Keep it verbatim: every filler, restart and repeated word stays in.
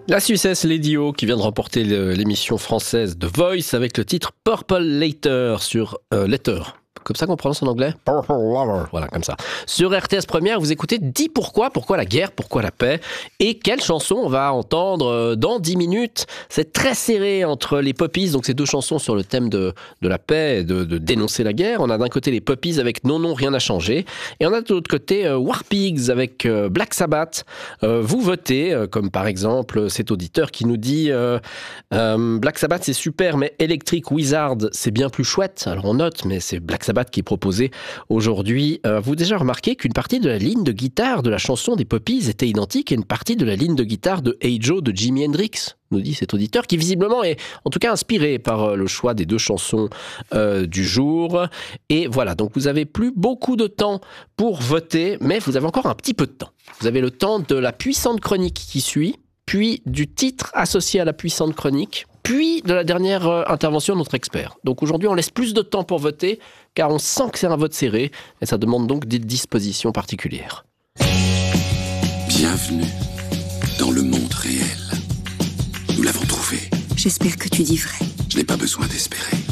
La Suissesse Lady O qui vient de remporter le- l'émission française The Voice avec le titre Purple Later sur euh, Letter. Comme ça qu'on prononce en anglais ? Purple Lover. Voilà, comme ça. Sur R T S Première, vous écoutez Dis pourquoi, pourquoi la guerre, pourquoi la paix. Et quelle chanson on va entendre dans dix minutes. C'est très serré entre les Poppies, donc ces deux chansons sur le thème de, de la paix et de, de dénoncer la guerre. On a d'un côté les Poppies avec Non, non, rien n'a changé. Et on a de l'autre côté euh, War Pigs avec euh, Black Sabbath. Euh, vous votez, euh, comme par exemple cet auditeur qui nous dit euh, euh, Black Sabbath c'est super, mais Electric Wizard c'est bien plus chouette. Alors on note, mais c'est Black Sabbath qui est proposé aujourd'hui. Euh, vous avez déjà remarqué qu'une partie de la ligne de guitare de la chanson des Poppies était identique à une partie de la ligne de guitare de Hey Joe de Jimi Hendrix, nous dit cet auditeur, qui visiblement est en tout cas inspiré par euh, le choix des deux chansons euh, du jour. Et voilà, donc vous avez plus beaucoup de temps pour voter, mais vous avez encore un petit peu de temps. Vous avez le temps de la puissante chronique qui suit, puis du titre associé à la puissante chronique, puis de la dernière euh, intervention de notre expert. Donc aujourd'hui, on laisse plus de temps pour voter, car on sent que c'est un vote serré, et ça demande donc des dispositions particulières. Bienvenue dans le monde réel. Nous l'avons trouvé. J'espère que tu dis vrai. Je n'ai pas besoin d'espérer.